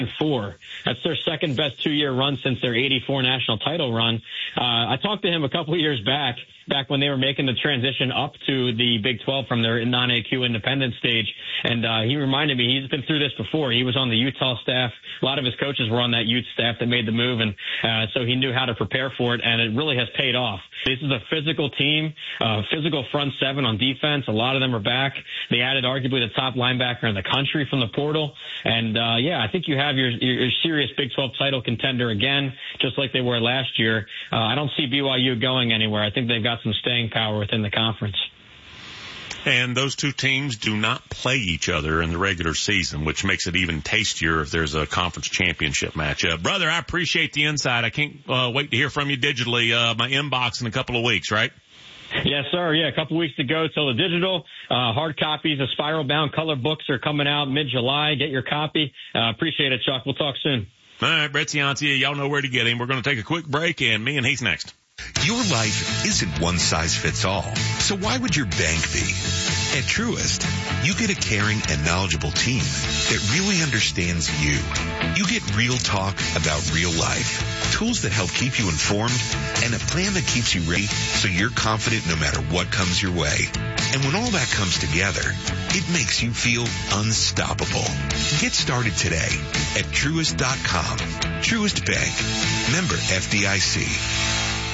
4. That's their second best 2-year run since their 84 national title run. I talked to him a couple of years back when they were making the transition up to the Big 12 from their non-AQ independent stage. And he reminded me he's been through this before. He was on the Utah staff. A lot of his coaches were on that Ute staff that made the move, and so he knew how to prepare for it, and it really has paid off. This is a physical team, physical front seven on defense. A lot of them are back. They added arguably the top linebacker in the country from the portal. And, I think you have your serious Big 12 title contender again, just like they were last year. I don't see BYU going anywhere. I think they've got some staying power within the conference. And those two teams do not play each other in the regular season, which makes it even tastier if there's a conference championship matchup. Brother, I appreciate the insight. I can't wait to hear from you digitally. My inbox in a couple of weeks, right? Yes, sir. Yeah, a couple weeks to go till the digital. Hard copies of Spiral-bound color books are coming out mid-July. Get your copy. Appreciate it, Chuck. We'll talk soon. All right, Brett Ciancia, y'all know where to get him. We're going to take a quick break, and me and he's next. Your life isn't one size fits all, so why would your bank be? At Truist, you get a caring and knowledgeable team that really understands you. You get real talk about real life, tools that help keep you informed, and a plan that keeps you ready so you're confident no matter what comes your way. And when all that comes together, it makes you feel unstoppable. Get started today at Truist.com. Truist Bank. Member FDIC.